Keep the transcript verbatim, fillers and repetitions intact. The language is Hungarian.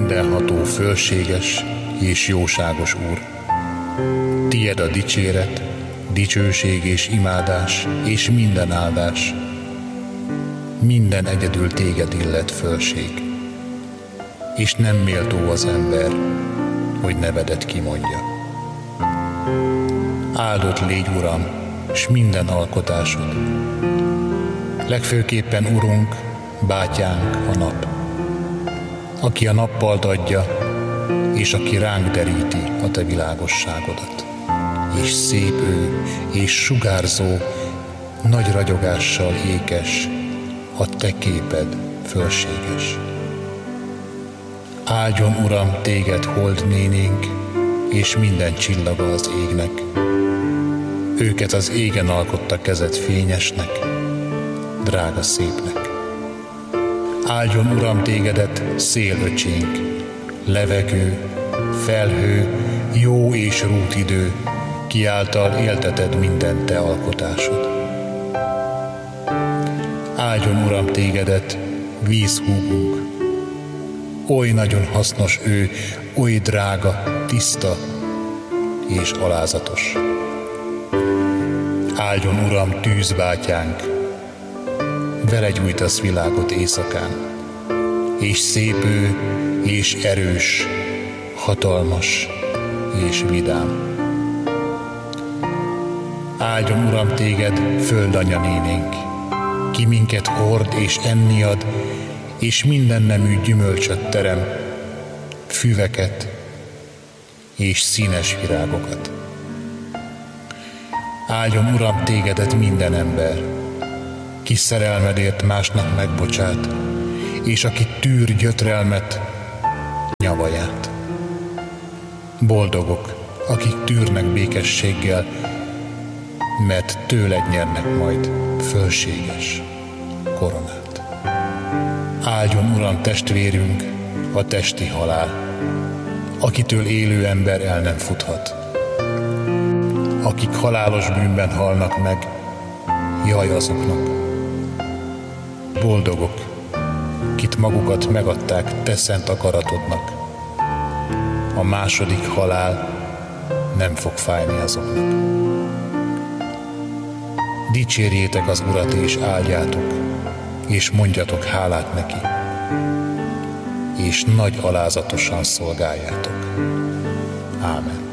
mindenható, fölséges és jóságos Úr. Tied a dicséret, dicsőség és imádás, és minden áldás. Minden egyedül téged illet, fölség, és nem méltó az ember, hogy nevedet kimondja. Áldott légy, Uram, s minden alkotásod. Legfőképpen, Urunk, bátyánk a nap, aki a nappalt adja, és aki ránk deríti a te világosságodat. És szép ő, és sugárzó, nagy ragyogással ékes, a te képed fölséges. Áldjon, Uram, téged hold nénénk, és minden csillaga az égnek. Őket az égen alkotta kezed fényesnek, drága szépnek. Áldjon, Uram, tégedet szélöcsénk, levegő, felhő, jó és rútidő, ki által élteted minden te alkotásod. Áldjon, Uram, tégedet vízhúgunk, oly nagyon hasznos ő, oly drága, tiszta és alázatos. Áldjon, Uram, tűzbátyánk, vele gyújtasz világot éjszakán, és szép ő, és erős, hatalmas és vidám. Áldjon, Uram, téged földanya nénénk, ki minket hord és enni ad, és minden nemű gyümölcsöt terem, füveket és színes virágokat. Áldjon, Uram, tégedet minden ember, ki szerelmedért másnak megbocsát, és aki tűr gyötrelmet, nyavaját. Boldogok, akik tűrnek békességgel, mert tőled nyernek majd fölséges koronát. Áldjon, Uram, testvérünk, a testi halál, akitől élő ember el nem futhat. Akik halálos bűnben halnak meg, jaj azoknak. Boldogok, kit magukat megadták te szent akaratodnak. A második halál nem fog fájni azoknak. Dicsérjétek az Urat és áldjátok, és mondjatok hálát neki, és nagy alázatosan szolgáljátok. Ámen.